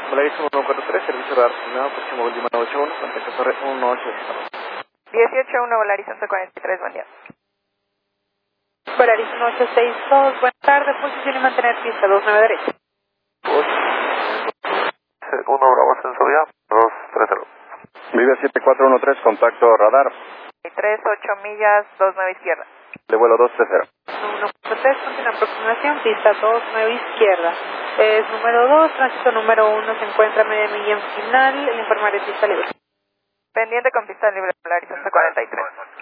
Volaris 143, servicio radar asignado, próximo última 981, contacto torre 18. 18-1, Volaris 143, buen día. Volaris 1862, buenas tardes, posición y mantener pista 29 derecha. 1 Bravo Ascenso Vía, 230. Vive 7413, contacto radar. 3, 8 millas, 29 izquierda. De vuelo 230. 1.3, continua aproximación, pista 29 izquierda. Es número 2, tránsito número 1 se encuentra a media milla en final, el informaré pista libre. Pendiente con pista libre, Volaris 143.